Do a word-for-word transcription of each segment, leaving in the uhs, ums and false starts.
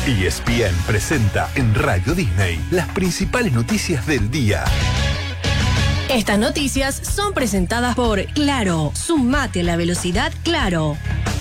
E S P N presenta en Radio Disney las principales noticias del día. Estas noticias son presentadas por Claro. Sumate a la velocidad Claro.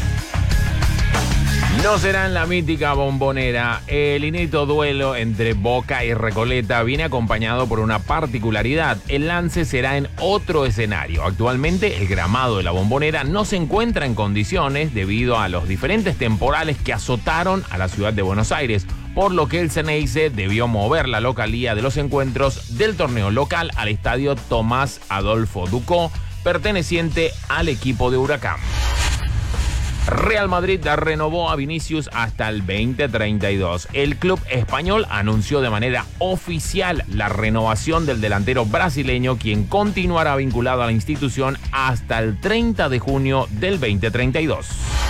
No será en la mítica Bombonera. El inédito duelo entre Boca y Recoleta viene acompañado por una particularidad. El lance será en otro escenario. Actualmente el gramado de la Bombonera no se encuentra en condiciones debido a los diferentes temporales que azotaron a la ciudad de Buenos Aires, por lo que el Ceneice debió mover la localía de los encuentros del torneo local al estadio Tomás Adolfo Ducó, perteneciente al equipo de Huracán. Real Madrid renovó a Vinicius hasta el veinte treinta y dos. El club español anunció de manera oficial la renovación del delantero brasileño, quien continuará vinculado a la institución hasta el treinta de junio del veinte treinta y dos.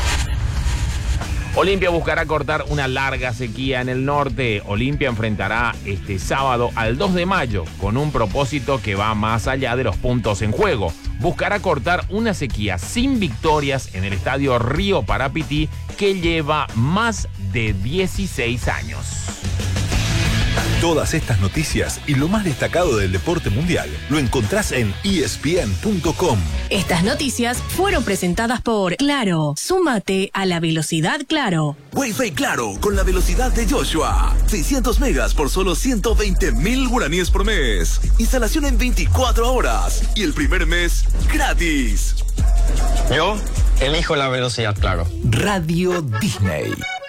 Olimpia buscará cortar una larga sequía en el norte. Olimpia enfrentará este sábado al dos de mayo con un propósito que va más allá de los puntos en juego. Buscará cortar una sequía sin victorias en el estadio Río Parapití que lleva más de dieciséis años. Todas estas noticias y lo más destacado del deporte mundial lo encontrás en E S P N punto com. Estas noticias fueron presentadas por Claro. Súmate a la velocidad Claro. Wi-Fi Claro, con la velocidad de Joshua. seiscientos megas por solo ciento veinte mil guaraníes por mes. Instalación en veinticuatro horas. Y el primer mes gratis. Yo elijo la velocidad Claro. Radio Disney.